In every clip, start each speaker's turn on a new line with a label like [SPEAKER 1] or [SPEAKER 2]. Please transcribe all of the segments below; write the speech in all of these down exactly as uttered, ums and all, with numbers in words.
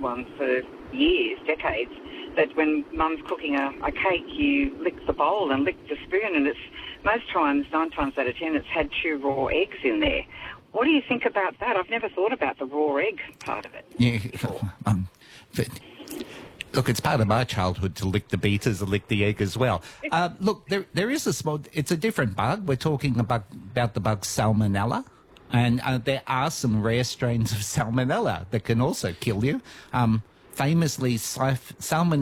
[SPEAKER 1] everyone for years, decades, that when mum's cooking a, a cake, you lick the bowl and lick the spoon, and it's most times, nine times out of ten, it's had two raw eggs in there. What do you think about that? I've never thought about the raw egg part of it.
[SPEAKER 2] Yeah, um, but, look, it's part of my childhood to lick the beaters and lick the egg as well. Uh, look, there there is a small, it's a different bug. We're talking about, about the bug Salmonella. And uh, there are some rare strains of Salmonella that can also kill you. Um, famously, Salmonella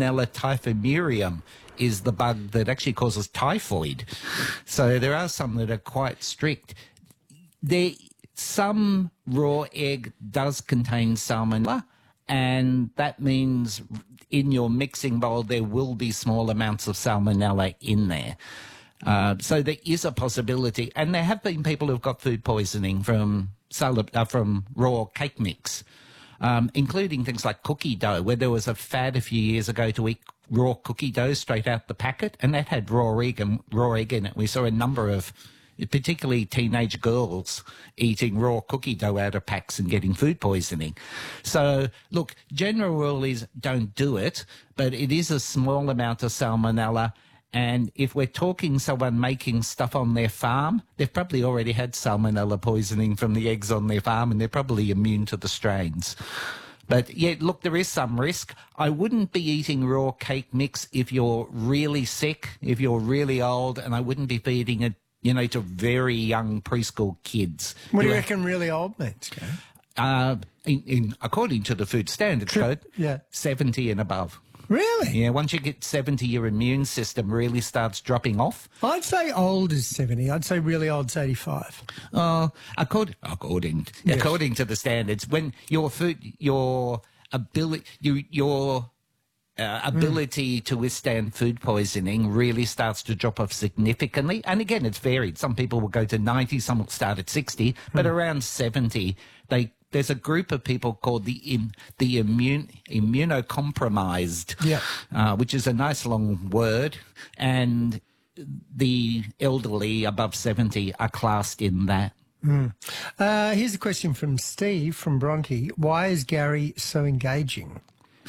[SPEAKER 2] typhimurium is the bug that actually causes typhoid. So there are some that are quite strict. There, some raw egg does contain Salmonella, and that means in your mixing bowl there will be small amounts of Salmonella in there. Uh, so there is a possibility, and there have been people who've got food poisoning from sal- uh, from raw cake mix, um, including things like cookie dough, where there was a fad a few years ago to eat raw cookie dough straight out the packet, and that had raw egg and raw egg in it. We saw a number of, particularly teenage girls, eating raw cookie dough out of packs and getting food poisoning. So, look, general rule is don't do it, but it is a small amount of Salmonella. And if we're talking someone making stuff on their farm, they've probably already had Salmonella poisoning from the eggs on their farm, and they're probably immune to the strains. But, yeah, look, there is some risk. I wouldn't be eating raw cake mix if you're really sick, if you're really old, and I wouldn't be feeding it, you know, to very young preschool kids.
[SPEAKER 3] What do you reckon really old means, Gary?
[SPEAKER 2] Uh, in, in, according to the Food Standards
[SPEAKER 3] Tri-
[SPEAKER 2] Code,
[SPEAKER 3] yeah.
[SPEAKER 2] seventy and above.
[SPEAKER 3] Really?
[SPEAKER 2] Yeah, once you get seventy, your immune system really starts dropping off.
[SPEAKER 3] I'd say old is seventy. I'd say really old's eighty-five.
[SPEAKER 2] Uh, according, according,
[SPEAKER 3] Yes.
[SPEAKER 2] according to the standards, when your food, your ability, you, your uh, ability mm. to withstand food poisoning really starts to drop off significantly. And again, it's varied. Some people will go to ninety, some will start at sixty, but mm. around seventy, they there's a group of people called the im, the immune immunocompromised,
[SPEAKER 3] yeah.
[SPEAKER 2] uh, which is a nice long word, and the elderly above seventy are classed in that.
[SPEAKER 3] Mm. Uh, here's a question from Steve from Bronte. Why is Gary so engaging?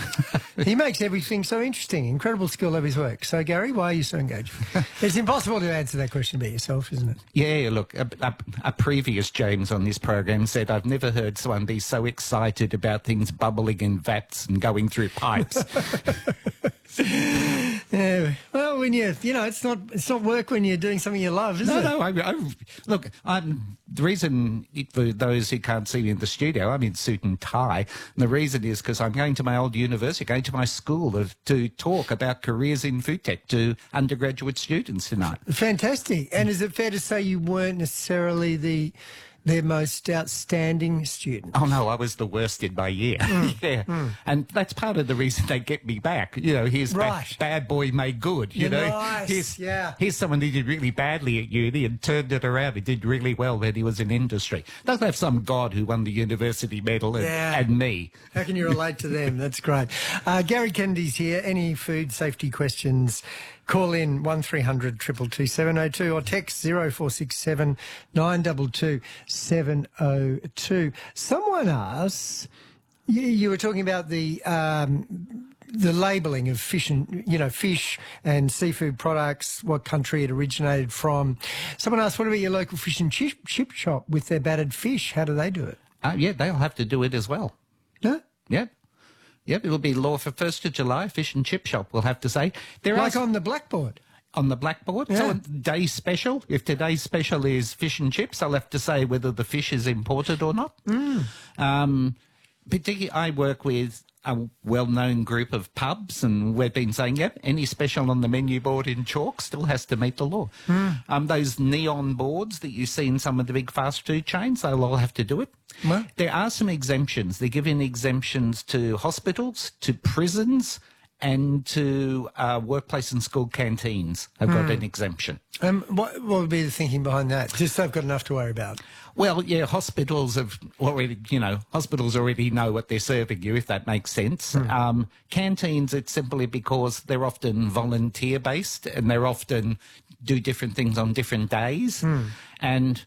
[SPEAKER 3] He makes everything so interesting. Incredible skill of his work. So, Gary, why are you so engaging? It's impossible to answer that question about yourself, isn't it?
[SPEAKER 2] Yeah, look, a, a, a previous James on this program said, I've never heard someone be so excited about things bubbling in vats and going through pipes.
[SPEAKER 3] Yeah, well, when you, you know, it's not it's not work when you're doing something you love, is
[SPEAKER 2] no,
[SPEAKER 3] it?
[SPEAKER 2] No, no. I, I, look, I'm, the reason, for those who can't see me in the studio, I'm in suit and tie. And the reason is because I'm going to my old university, going to my school of, to talk about careers in food tech to undergraduate students tonight.
[SPEAKER 3] Fantastic. And is it fair to say you weren't necessarily the their most outstanding student?
[SPEAKER 2] Oh, no, I was the worst in my year. Mm. yeah. Mm. And that's part of the reason they get me back. You know, here's
[SPEAKER 3] right.
[SPEAKER 2] bad, bad boy made good, you
[SPEAKER 3] You're
[SPEAKER 2] know.
[SPEAKER 3] Nice.
[SPEAKER 2] Here's,
[SPEAKER 3] yeah.
[SPEAKER 2] here's someone who did really badly at uni and turned it around. He did really well when he was in industry. Doesn't have some god who won the university medal and,
[SPEAKER 3] yeah.
[SPEAKER 2] and me.
[SPEAKER 3] How can you relate to them? That's great. Uh, Gary Kennedy's here. Any food safety questions, call in one three hundred two two two seven oh two or text zero four six seven nine two two seven oh two. Someone asks, you, you were talking about the um, the labelling of fish and, you know, fish and seafood products, what country it originated from. Someone asked, what about your local fish and chip, chip shop with their battered fish? How do they do it?
[SPEAKER 2] Uh, yeah, they'll have to do it as well.
[SPEAKER 3] No?
[SPEAKER 2] Yeah. Yep, it'll be law for first of July. Fish and chip shop, we'll have to say. There
[SPEAKER 3] like
[SPEAKER 2] are,
[SPEAKER 3] on the blackboard?
[SPEAKER 2] On the blackboard.
[SPEAKER 3] Yeah.
[SPEAKER 2] So day special, if today's special is fish and chips, I'll have to say whether the fish is imported or not.
[SPEAKER 3] Mm.
[SPEAKER 2] Um, particularly, I work with a well-known group of pubs, and we've been saying, yep, any special on the menu board in chalk still has to meet the law.
[SPEAKER 3] Mm.
[SPEAKER 2] Um, those neon boards that you see in some of the big fast food chains, they'll all have to do it.
[SPEAKER 3] Well,
[SPEAKER 2] there are some exemptions. They're giving exemptions to hospitals, to prisons, and to uh, workplace and school canteens have got
[SPEAKER 3] mm.
[SPEAKER 2] an exemption.
[SPEAKER 3] Um, what, what would be the thinking behind that? Just they've got enough to worry about.
[SPEAKER 2] Well, yeah, hospitals have already, you know, hospitals already know what they're serving you, if that makes sense. Mm. Um, canteens, it's simply because they're often volunteer-based and they're often do different things on different days. Mm. And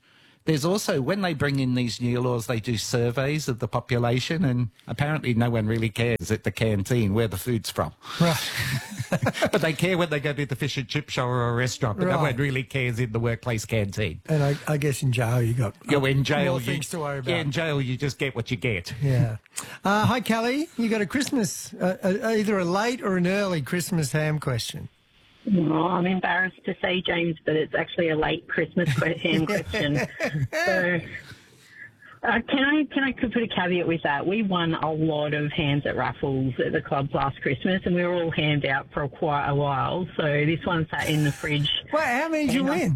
[SPEAKER 2] there's also, when they bring in these new laws, they do surveys of the population, and apparently no one really cares at the canteen where the food's from.
[SPEAKER 3] Right.
[SPEAKER 2] But they care when they go to the fish and chip shop or a restaurant, but
[SPEAKER 3] Right.
[SPEAKER 2] no one really cares in the workplace canteen.
[SPEAKER 3] And I, I guess in jail you got
[SPEAKER 2] You're in jail.
[SPEAKER 3] more
[SPEAKER 2] you,
[SPEAKER 3] things to worry about.
[SPEAKER 2] Yeah, in jail you just get what you get.
[SPEAKER 3] Yeah. Uh, hi, Kelly. You got a Christmas, uh, uh, either a late or an early Christmas ham question.
[SPEAKER 4] Oh, I'm embarrassed to say, James, but it's actually a late Christmas que- ham question. So, uh, can I can I put a caveat with that? We won a lot of hams at raffles at the club last Christmas, and we were all hammed out for quite a while. So this one sat in the fridge.
[SPEAKER 3] Well, how many did you win?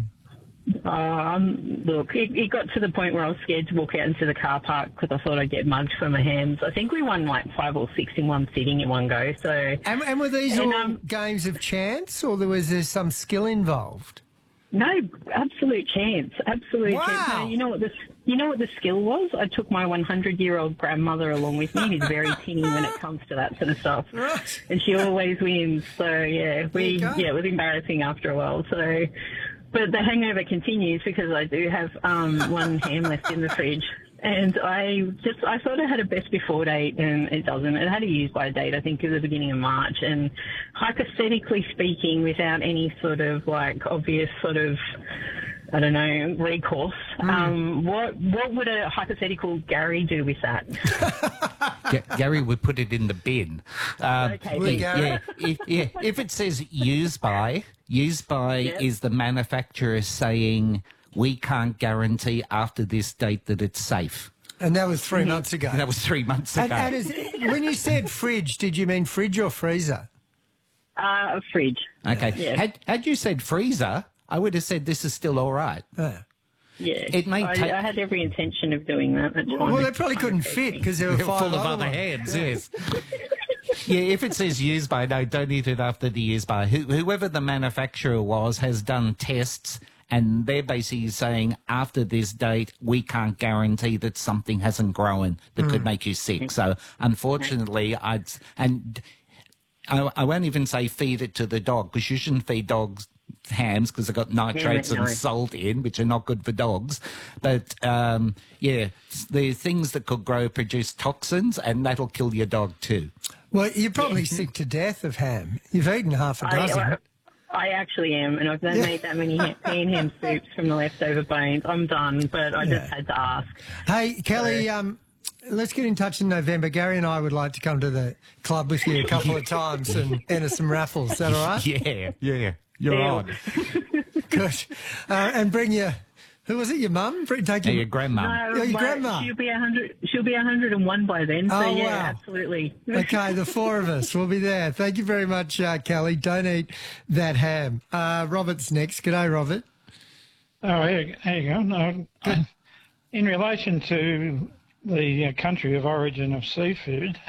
[SPEAKER 4] Um, look, it, it got to the point where I was scared to walk out into the car park because I thought I'd get mugged for my hams. I think we won like five or six in one sitting in one go. So,
[SPEAKER 3] And, and were these
[SPEAKER 4] And,
[SPEAKER 3] all
[SPEAKER 4] um,
[SPEAKER 3] games of chance, or there was there some skill involved?
[SPEAKER 4] no, absolute chance, absolute
[SPEAKER 3] Wow.
[SPEAKER 4] chance. No, you know what the you know what the skill was? I took my one hundred year old grandmother along with me, who's very tinny when it comes to that sort of stuff,
[SPEAKER 3] Right.
[SPEAKER 4] and she always wins. So yeah,
[SPEAKER 3] There
[SPEAKER 4] we
[SPEAKER 3] you go.
[SPEAKER 4] yeah, it was embarrassing after a while. So. But the hangover continues because I do have um, one ham left in the fridge. And I just, I thought it had a best before date, and it doesn't. It had a use by date, I think, at the beginning of March. And hypothetically speaking, without any sort of like obvious sort of, I don't know, recourse,
[SPEAKER 3] Mm.
[SPEAKER 4] um, what what would a hypothetical Gary do with that?
[SPEAKER 2] Ga- Gary would put it in the bin. Um,
[SPEAKER 4] Okay,
[SPEAKER 3] Would
[SPEAKER 2] yeah,
[SPEAKER 3] Gary?
[SPEAKER 2] yeah, if, yeah. If it says used by, used by
[SPEAKER 4] Yep.
[SPEAKER 2] is the manufacturer saying we can't guarantee after this date that it's safe.
[SPEAKER 3] And that was three months ago.
[SPEAKER 2] That was three months ago.
[SPEAKER 3] And, and is, when you said fridge, did you mean fridge or freezer?
[SPEAKER 4] Uh, a fridge.
[SPEAKER 2] Okay.
[SPEAKER 4] Yeah.
[SPEAKER 2] Had had you said freezer, I would have said this is still all right.
[SPEAKER 3] Oh.
[SPEAKER 4] Yeah.
[SPEAKER 2] It may
[SPEAKER 4] I,
[SPEAKER 2] take-
[SPEAKER 4] I had every intention of doing that. That's
[SPEAKER 3] Well,
[SPEAKER 4] fine.
[SPEAKER 3] they probably couldn't fit because there were
[SPEAKER 2] They're
[SPEAKER 3] five
[SPEAKER 2] full of
[SPEAKER 3] other
[SPEAKER 2] other
[SPEAKER 3] ones.
[SPEAKER 2] hands, yes. Yeah, if it says used by, no, don't eat it after the used by. Who, whoever the manufacturer was has done tests, and they're basically saying after this date, we can't guarantee that something hasn't grown that could make you sick. So unfortunately, I'd, and I, I won't even say feed it to the dog, because you shouldn't feed dogs hams because they've got nitrates
[SPEAKER 4] no.
[SPEAKER 2] and salt in, which are not good for dogs. But um, yeah, the things that could grow produce toxins, and that'll kill your dog too.
[SPEAKER 3] Well, you're probably sick to death of ham. You've eaten half a
[SPEAKER 4] I,
[SPEAKER 3] dozen.
[SPEAKER 4] I, I actually am, and I've made that many ha- pan ham soups from the leftover bones. I'm done, but I just
[SPEAKER 3] Yeah.
[SPEAKER 4] had to ask.
[SPEAKER 3] Hey, Kelly, um, let's get in touch in November. Gary and I would like to come to the club with you a couple of times and enter some raffles. Is that all right?
[SPEAKER 2] Yeah, yeah, you're
[SPEAKER 4] Deal.
[SPEAKER 2] on.
[SPEAKER 3] Good. Uh, and bring your, who was it, your mum? Bring- Take
[SPEAKER 2] Yeah,
[SPEAKER 3] your,
[SPEAKER 2] your grandma.
[SPEAKER 4] No,
[SPEAKER 3] your
[SPEAKER 4] but
[SPEAKER 3] grandma.
[SPEAKER 4] She'll be a hundred. She'll be a hundred and one by then. So
[SPEAKER 3] Oh,
[SPEAKER 4] yeah,
[SPEAKER 3] wow.
[SPEAKER 4] absolutely.
[SPEAKER 3] Okay, the four of us will be there. Thank you very much, uh, Kelly. Don't eat that ham. Uh, Robert's next. G'day, Robert.
[SPEAKER 5] Oh, here, here you go. No, uh, in relation to the uh, country of origin of seafood,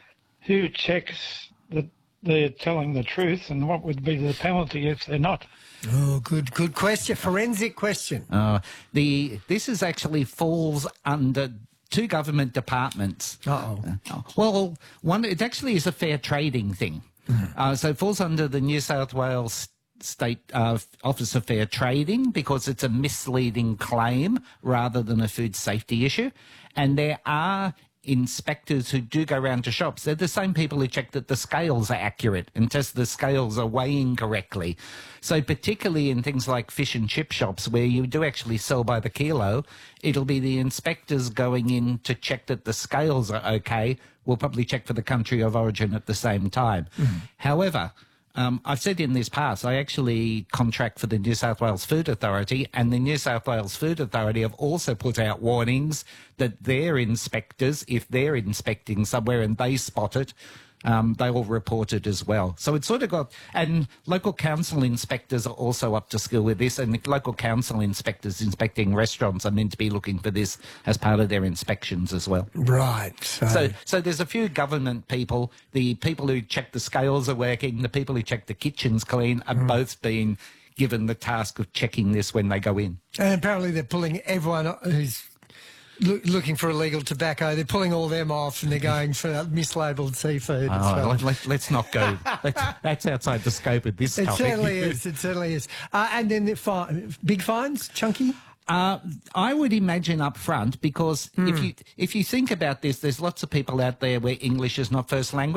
[SPEAKER 5] who checks that they're telling the truth, and what would be the penalty if they're not?
[SPEAKER 3] Oh, good, good question. Forensic question.
[SPEAKER 2] Uh, the this is actually falls under two government departments.
[SPEAKER 3] Uh-oh.
[SPEAKER 2] Uh, Well, one it actually is a fair trading thing. Uh, so it falls under the New South Wales State uh, Office of Fair Trading because it's a misleading claim rather than a food safety issue. And there are inspectors who do go around to shops. They're the same people who check that the scales are accurate and test the scales are weighing correctly. So particularly in things like fish and chip shops where you do actually sell by the kilo, it'll be the inspectors going in to check that the scales are okay. We'll probably check for the country of origin at the same time. However, Um, I've said in this past, I actually contract for the New South Wales Food Authority, and the New South Wales Food Authority have also put out warnings that their inspectors, if they're inspecting somewhere and they spot it, um, they will report it as well. So it's sort of got, and local council inspectors are also up to skill with this, and the local council inspectors inspecting restaurants are meant to be looking for this as part of their inspections as well.
[SPEAKER 3] Right. So,
[SPEAKER 2] So, so there's a few government people, the people who check the scales are working, the people who check the kitchens clean are both being given the task of checking this when they go in.
[SPEAKER 3] and apparently they're pulling everyone who's loo- looking for illegal tobacco. They're pulling all them off and they're going for mislabelled seafood as
[SPEAKER 2] Oh,
[SPEAKER 3] well.
[SPEAKER 2] let, let, let's not go. Let's, that's outside the scope of this
[SPEAKER 3] It
[SPEAKER 2] topic.
[SPEAKER 3] certainly is. It certainly is. Uh, and then the fi- big fines, chunky.
[SPEAKER 2] Uh, I would imagine up front, because if you if you think about this, there's lots of people out there where English is not first language.